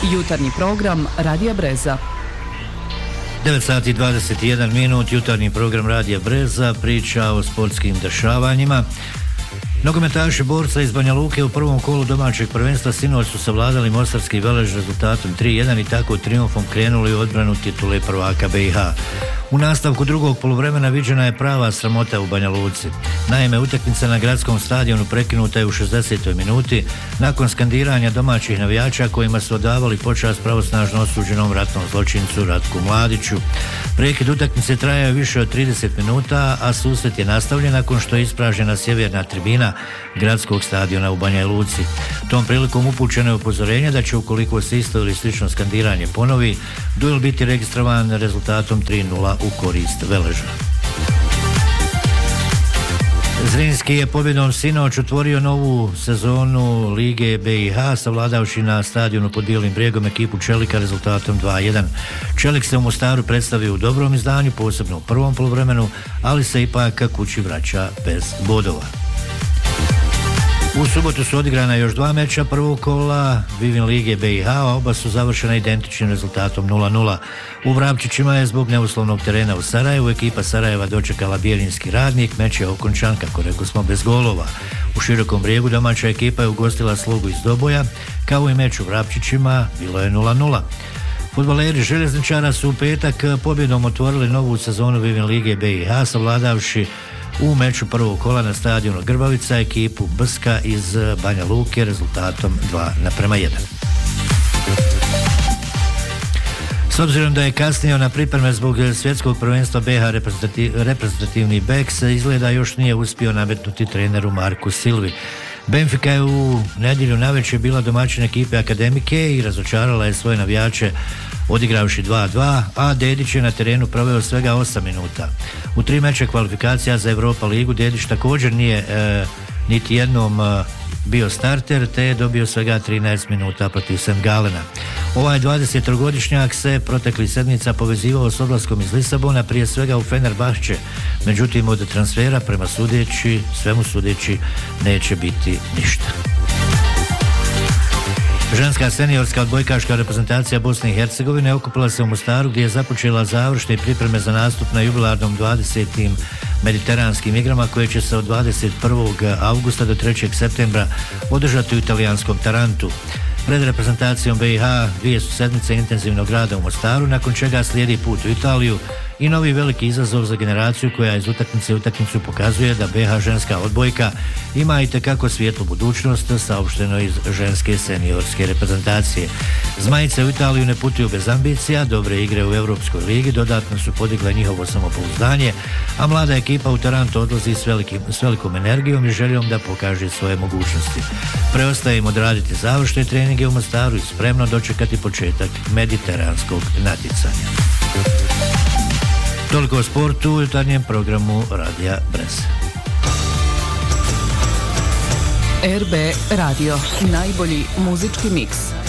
Jutarnji program Radija Breza. 9 sati i 21 minut, jutarnji program Radija Breza, priča o sportskim dešavanjima. Nogometaši Borca iz Banja Luke u prvom kolu domaćeg prvenstva sinoć su savladali mostarski Velež rezultatom 3-1 i tako trijumfom krenuli u odbranu titule prvaka BiH. U nastavku drugog poluvremena viđena je prava sramota u Banja Luci. Naime, utakmica na gradskom stadionu prekinuta je u 60. minuti nakon skandiranja domaćih navijača kojima su odavali počast pravosnažno osuđenom ratnom zločincu Ratku Mladiću. Prekid utakmice trajao više od 30 minuta, a susret je nastavljen nakon što je ispražnjena sjeverna tribina gradskog stadiona u Banja Luci. Tom prilikom upućeno je upozorenje da će, ukoliko se isto ili slično skandiranje ponovi, duel biti registrovan rezultatom 3-0 u korist Veleža. Zrinski je pobjedom sinoć otvorio novu sezonu Lige BiH, savladavši na stadionu pod Bijelim brijegom ekipu Čelika rezultatom 2-1. Čelik se u Mostaru predstavio u dobrom izdanju, posebno u prvom poluvremenu, ali se ipak kući vraća bez bodova. U subotu su odigrana još dva meča prvog kola Vivin Lige BiH, a oba su završena identičnim rezultatom 0-0. U Vrapčićima je zbog neuslovnog terena u Sarajevu ekipa Sarajeva dočekala Bijeljinski Radnik, meč je okončan, kako rekli smo, bez golova. U Širokom Brijegu domaća ekipa je ugostila Slogu iz Doboja, kao i meč u Vrapčićima bilo je 0-0. Fudbaleri Željezničara su u petak pobjedom otvorili novu sezonu Vivin Lige BiH, savladavši u meču prvog kola na stadionu Grbavica ekipu Brska iz Banja Luke rezultatom 2-1. S obzirom da je kasnio na pripreme zbog svjetskog prvenstva BiH, reprezentativni bek se izgleda još nije uspio nametnuti treneru Marku Silvi. Benfica je u nedjelju navečer bila domaćin ekipe Akademike i razočarala je svoje navijače odigravši 2-2, a Dedić je na terenu proveo svega 8 minuta. U 3 meče kvalifikacija za Europa ligu Dedić također nije niti jednom bio starter, te je dobio svega 13 minuta protiv St. Galena. Ovaj 20-godišnjak se proteklih sedmica povezivao s odlaskom iz Lisabona, prije svega u Fenerbahče, međutim od transfera prema svemu sudeći neće biti ništa. Ženska seniorska odbojkaška reprezentacija Bosne i Hercegovine okupila se u Mostaru, gdje je započela završne pripreme za nastup na jubilarnom 20. mediteranskim igrama koje će se od 21. augusta do 3. septembra održati u italijanskom Tarantu. Pred reprezentacijom BiH 2 su sedmice intenzivnog rada u Mostaru, nakon čega slijedi put u Italiju i novi veliki izazov za generaciju koja iz utakmice u utakmicu pokazuje da BiH ženska odbojka ima itekako svijetlu budućnost, saopšteno iz ženske seniorske reprezentacije. Zmajice u Italiju ne putuju bez ambicija, dobre igre u Europskoj ligi dodatno su podigle njihovo samopouzdanje, a mlada ekipa u Taranto odlazi s velikom energijom i željom da pokaže svoje mogućnosti. Preostaje im odraditi završne treninge u Mostaru i spremno dočekati početak mediteranskog natjecanja. Toliko o sportu u jutarnjem programu Radija Brez. RB Radio, najbolji muzički miks.